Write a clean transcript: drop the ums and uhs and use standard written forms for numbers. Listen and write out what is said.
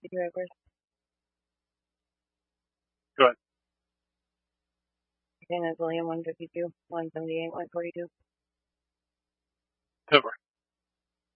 Did you have first? Go ahead. Okay, that's William 152, 178, 142. Over.